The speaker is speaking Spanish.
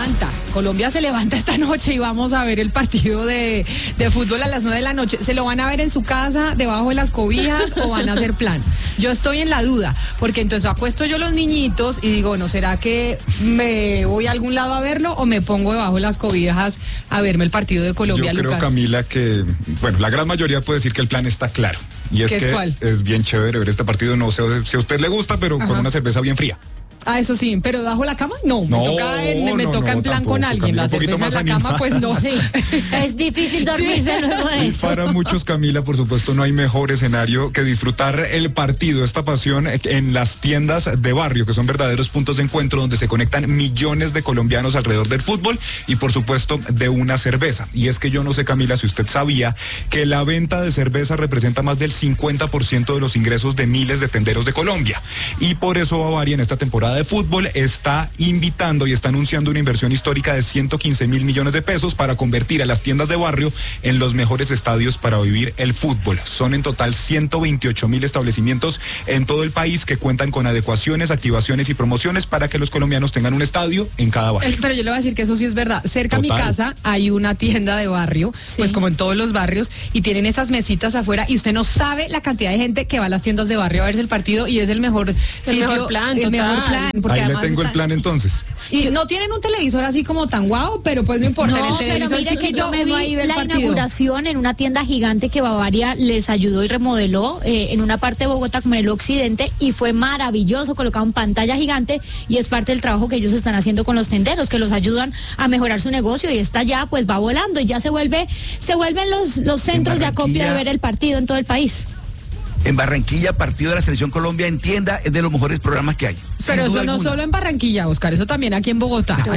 levanta. Colombia se levanta esta noche y vamos a ver el partido de fútbol a las 9 de la noche. ¿Se lo van a ver en su casa, debajo de las cobijas o van a hacer plan? Yo estoy en la duda, porque entonces acuesto yo los niñitos y digo, ¿no será que me voy a algún lado a verlo o me pongo debajo de las cobijas a verme el partido de Colombia, Yo creo, Lucas? Camila, que, bueno, la gran mayoría puede decir que el plan está claro. Y es que ¿cuál? es bien chévere ver este partido, no sé si a usted le gusta, pero con una cerveza bien fría. Ah, eso sí, pero debajo de la cama, no. Me toca en plan tampoco, con alguien. Camila, La un poquito cerveza en la más cama, pues no. Sí, es difícil dormirse luego de Y eso. para muchos, Camila, por supuesto, no hay mejor escenario que disfrutar el partido, esta pasión en las tiendas de barrio, que son verdaderos puntos de encuentro donde se conectan millones de colombianos alrededor del fútbol y, por supuesto, de una cerveza. Y es que yo no sé, Camila, si usted sabía que la venta de cerveza representa más del 50% de los ingresos de miles de tenderos de Colombia. Y por eso Bavaria en esta temporada de fútbol está invitando y está anunciando una inversión histórica de 115 mil millones de pesos para convertir a las tiendas de barrio en los mejores estadios para vivir el fútbol. Son en total 128 mil establecimientos en todo el país que cuentan con adecuaciones, activaciones y promociones para que los colombianos tengan un estadio en cada barrio. Pero yo le voy a decir que eso sí es verdad. Cerca a mi casa hay una tienda de barrio, pues como en todos los barrios, y tienen esas mesitas afuera y usted no sabe la cantidad de gente que va a las tiendas de barrio a verse el partido y es el mejor sitio, mejor plan, el mejor plan. Porque Ahí le además tengo el plan entonces. Y no tienen un televisor así como tan guau, pero pues no importa. No, el pero televisor mire que chiquito, yo me uno ahí vi ve el la partido. inauguración en una tienda gigante que Bavaria les ayudó y remodeló en una parte de Bogotá como en el occidente y fue maravilloso, colocaron pantalla gigante y es parte del trabajo que ellos están haciendo con los tenderos, que los ayudan a mejorar su negocio y esta ya pues va volando y ya se vuelven los centros de acopio de ver el partido en todo el país. En Barranquilla, partido de la Selección Colombia en tienda es de los mejores programas que hay. Pero sin duda eso no alguna. solo en Barranquilla, Oscar, eso también aquí en Bogotá.